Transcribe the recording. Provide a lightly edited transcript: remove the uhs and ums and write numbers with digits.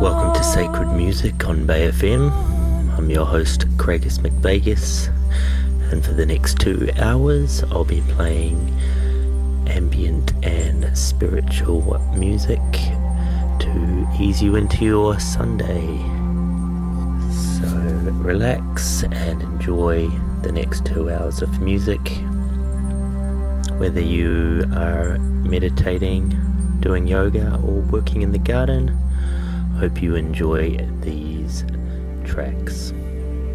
Welcome to Sacred Music on Bay FM. I'm your host, Craigus McVegas, and for the next 2 hours I'll be playing ambient and spiritual music to ease you into your Sunday. So relax and enjoy the next 2 hours of music. Whether you are meditating, doing yoga, or working in the garden, hope you enjoy these tracks.